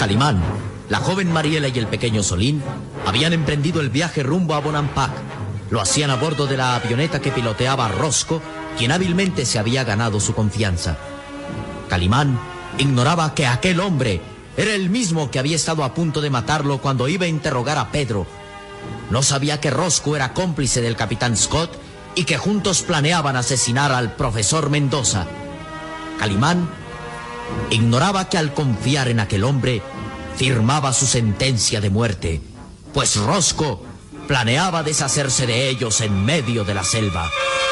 Calimán, la joven Mariela y el pequeño Solín habían emprendido el viaje rumbo a Bonampak. Lo hacían a bordo de la avioneta que piloteaba Rosco, quien hábilmente se había ganado su confianza. Calimán ignoraba que aquel hombre era el mismo que había estado a punto de matarlo cuando iba a interrogar a Pedro. No sabía que Rosco era cómplice del capitán Scott y que juntos planeaban asesinar al profesor Mendoza. Calimán ignoraba que al confiar en aquel hombre firmaba su sentencia de muerte, pues Rosco planeaba deshacerse de ellos en medio de la selva.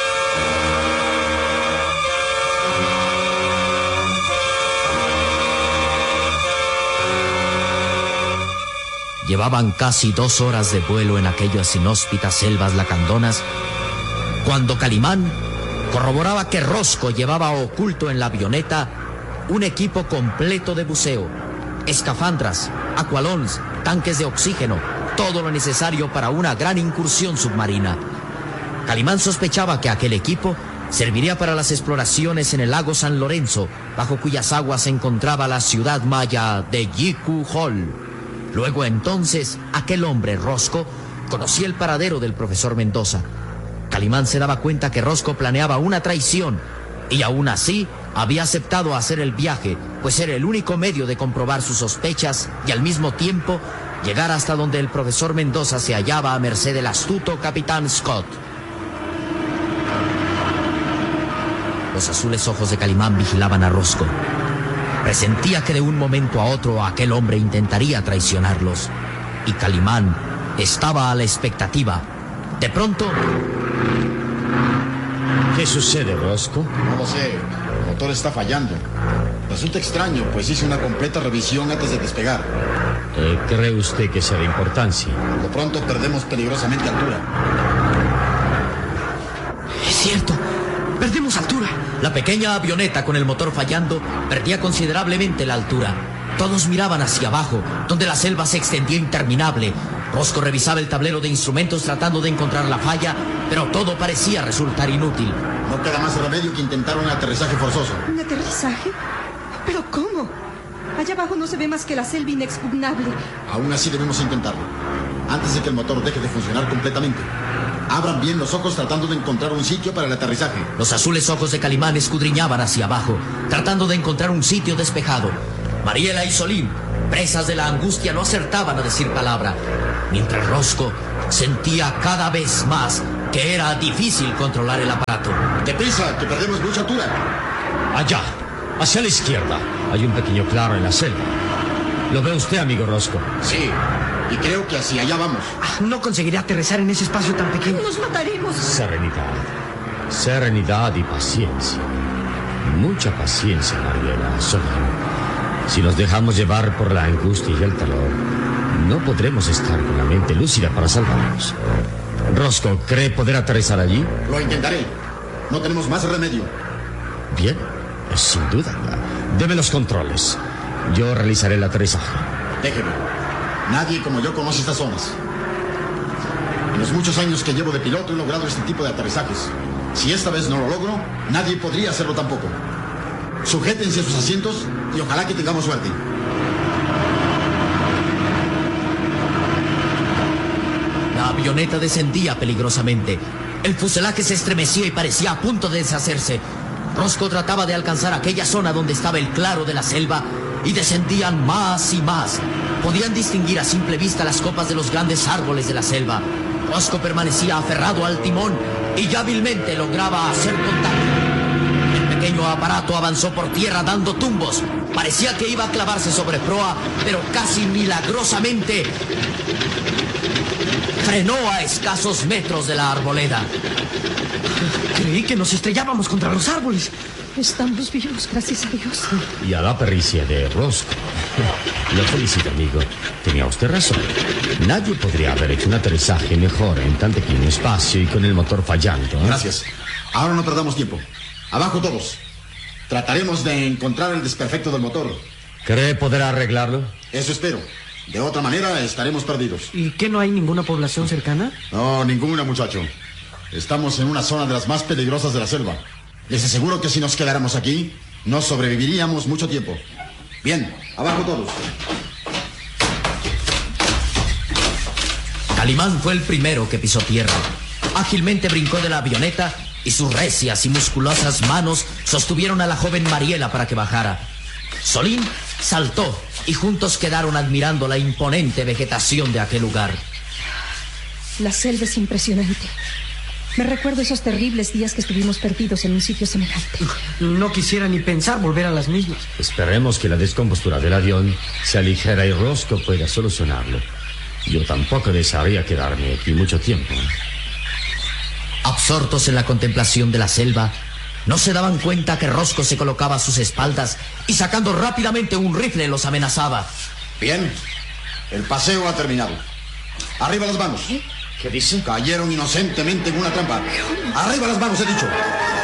Llevaban casi 2 horas de vuelo en aquellas inhóspitas selvas lacandonas cuando Calimán corroboraba que Rosco llevaba oculto en la avioneta un equipo completo de buceo, escafandras, aqualons, tanques de oxígeno, todo lo necesario para una gran incursión submarina. Calimán sospechaba que aquel equipo serviría para las exploraciones en el lago San Lorenzo, bajo cuyas aguas se encontraba la ciudad maya de Yiku Hol. Luego entonces, aquel hombre, Rosco, conocía el paradero del profesor Mendoza. Calimán se daba cuenta que Rosco planeaba una traición y aún así había aceptado hacer el viaje, pues era el único medio de comprobar sus sospechas y al mismo tiempo llegar hasta donde el profesor Mendoza se hallaba a merced del astuto capitán Scott. Los azules ojos de Calimán vigilaban a Rosco. Presentía que de un momento a otro aquel hombre intentaría traicionarlos. Y Calimán estaba a la expectativa. De pronto... ¿Qué sucede, Rosco? No lo sé. El motor está fallando. Resulta extraño, pues hice una completa revisión antes de despegar. ¿Cree usted que sea de importancia? Por lo pronto perdemos peligrosamente altura. Es cierto. Perdemos altura. La pequeña avioneta con el motor fallando perdía considerablemente la altura. Todos miraban hacia abajo, donde la selva se extendía interminable. Rosco revisaba el tablero de instrumentos tratando de encontrar la falla, pero todo parecía resultar inútil. No queda más remedio que intentar un aterrizaje forzoso. ¿Un aterrizaje? ¿Pero cómo? Allá abajo no se ve más que la selva inexpugnable. Aún así debemos intentarlo, antes de que el motor deje de funcionar completamente. Abran bien los ojos tratando de encontrar un sitio para el aterrizaje. Los azules ojos de Calimán escudriñaban hacia abajo, tratando de encontrar un sitio despejado. Mariela y Solín, presas de la angustia, no acertaban a decir palabra, mientras Rosco sentía cada vez más que era difícil controlar el aparato. ¡Deprisa, que perdemos mucha altura! Allá, hacia la izquierda, hay un pequeño claro en la selva. ¿Lo ve usted, amigo Rosco? Sí, y creo que hacia allá vamos. No conseguiré aterrizar en ese espacio tan pequeño. ¡Nos mataremos! Serenidad. Serenidad y paciencia. Mucha paciencia, Mariela, Solín. Si nos dejamos llevar por la angustia y el terror, no podremos estar con la mente lúcida para salvarnos. Rosco, ¿cree poder aterrizar allí? Lo intentaré. No tenemos más remedio. Bien, sin duda. Deme los controles. Yo realizaré el aterrizaje. Déjeme. Nadie como yo conoce estas zonas. En los muchos años que llevo de piloto he logrado este tipo de aterrizajes. Si esta vez no lo logro, nadie podría hacerlo tampoco. Sujétense a sus asientos y ojalá que tengamos suerte. La avioneta descendía peligrosamente. El fuselaje se estremecía y parecía a punto de deshacerse. Rosco trataba de alcanzar aquella zona donde estaba el claro de la selva y descendían más y más. Podían distinguir a simple vista las copas de los grandes árboles de la selva. Rosco permanecía aferrado al timón y hábilmente lograba hacer contacto. El pequeño aparato avanzó por tierra dando tumbos. Parecía que iba a clavarse sobre proa, pero casi milagrosamente frenó a escasos metros de la arboleda. Creí que nos estrellábamos contra los árboles. Estamos vivos, gracias a Dios. Y a la pericia de Rosco. Lo felicito, amigo. Tenía usted razón. Nadie podría haber hecho un aterrizaje mejor en tan pequeño espacio y con el motor fallando, ¿eh? Gracias. Ahora no perdamos tiempo. Abajo todos. Trataremos de encontrar el desperfecto del motor. ¿Cree poder arreglarlo? Eso espero. De otra manera estaremos perdidos. ¿Y qué, no hay ninguna población cercana? No, ninguna, muchacho. Estamos en una zona de las más peligrosas de la selva. Les aseguro que si nos quedáramos aquí, no sobreviviríamos mucho tiempo. Bien, abajo todos. Calimán fue el primero que pisó tierra. Ágilmente brincó de la avioneta y sus recias y musculosas manos sostuvieron a la joven Mariela para que bajara. Solín saltó y juntos quedaron admirando la imponente vegetación de aquel lugar. La selva es impresionante. Me recuerdo esos terribles días que estuvimos perdidos en un sitio semejante. No quisiera ni pensar volver a las mismas. Esperemos que la descompostura del avión sea ligera y Roscoe pueda solucionarlo. Yo tampoco desearía quedarme aquí mucho tiempo. Absortos en la contemplación de la selva, no se daban cuenta que Roscoe se colocaba a sus espaldas y sacando rápidamente un rifle los amenazaba. Bien, el paseo ha terminado. Arriba las manos. ¿Qué dice? Cayeron inocentemente en una trampa. Arriba las manos, he dicho.